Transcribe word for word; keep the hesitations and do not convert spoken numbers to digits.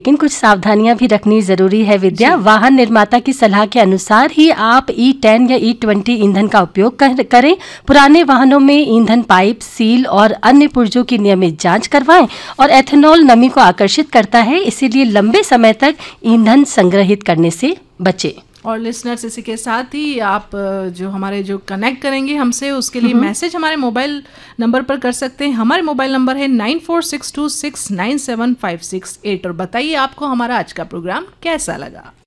लेकिन कुछ सावधानियां भी रखनी जरूरी है विद्या। वाहन निर्माता की सलाह के अनुसार ही आप ई टेन या ई ट्वेंटी ईंधन का उपयोग कर, करें। पुराने वाहनों में ईंधन पाइप, सील और अन्य पुर्जों की नियमित जांच करवाएं। और एथेनॉल नमी को आकर्षित करता है, इसीलिए लंबे समय तक ईंधन संग्रहित करने से बचें। और लिसनर्स, इसी के साथ ही आप जो हमारे जो कनेक्ट करेंगे हमसे, उसके लिए मैसेज हमारे मोबाइल नंबर पर कर सकते हैं। हमारे मोबाइल नंबर है nine four six to six nine seven five six eight. और बताइए आपको हमारा आज का प्रोग्राम कैसा लगा।